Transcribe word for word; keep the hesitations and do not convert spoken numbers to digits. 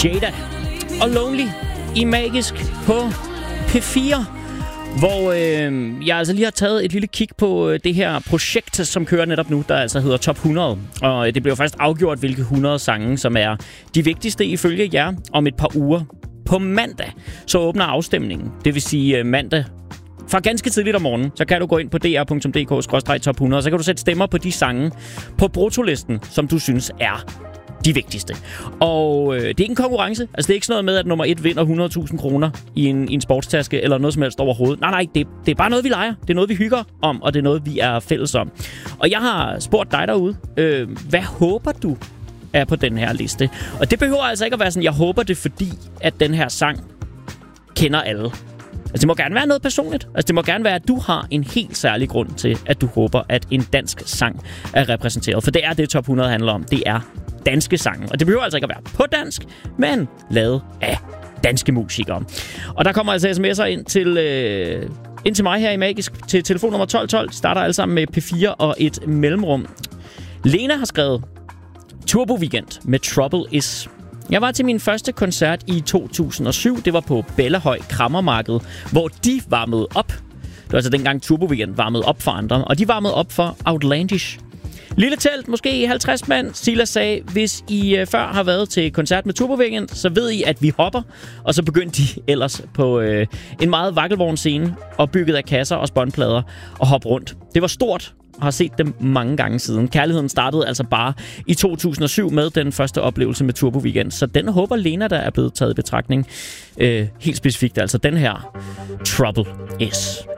Jada og Lonely i Magisk på P fire, hvor øh, jeg altså lige har taget et lille kig på øh, det her projekt, som kører netop nu, der altså hedder Top hundrede. Og øh, det bliver faktisk afgjort, hvilke hundrede sange, som er de vigtigste ifølge jer om et par uger. På mandag, så åbner afstemningen. Det vil sige øh, mandag fra ganske tidligt om morgenen, så kan du gå ind på d r punktum d k skråstreg top hundrede, og så kan du sætte stemmer på de sange på bruttolisten, som du synes er de vigtigste. Og øh, det er ikke en konkurrence. Altså, det er ikke sådan noget med, at nummer et vinder hundrede tusind kroner i en, i en sportstaske, eller noget som helst overhovedet. Nej, nej, det, det er bare noget, vi leger. Det er noget, vi hygger om, og det er noget, vi er fælles om. Og jeg har spurgt dig derude, øh, hvad håber du er på den her liste? Og det behøver altså ikke at være sådan, jeg håber det, fordi at den her sang kender alle. Altså, det må gerne være noget personligt. Altså, det må gerne være, at du har en helt særlig grund til, at du håber, at en dansk sang er repræsenteret. For det er det, Top hundrede handler om. Det er danske sange. Og det behøver altså ikke at være på dansk, men lavet af danske musikere. Og der kommer altså sms'er ind til, øh, ind til mig her i Magisk til telefonnummer tolv tolv. Starter alle sammen med P fire og et mellemrum. Lena har skrevet Turbo Weekend med Trouble Is. Jeg var til min første koncert i to tusind og syv. Det var på Bellahøj Krammermarked, hvor de varmede op. Det var altså dengang Turbo Weekend varmede op for andre. Og de varmede op for Outlandish. Lille telt, måske halvtreds mand. Silas sagde, hvis I øh, før har været til koncert med Turbo Weekend, så ved I, at vi hopper. Og så begyndte de ellers på øh, en meget vakkelvogn scene, og bygget af kasser og spåndplader, og hoppe rundt. Det var stort, og har set dem mange gange siden. Kærligheden startede altså bare i to tusind og syv med den første oplevelse med Turbo Weekend. Så den håber Lena, der er blevet taget i betragtning. Øh, helt specifikt altså den her Trouble Is.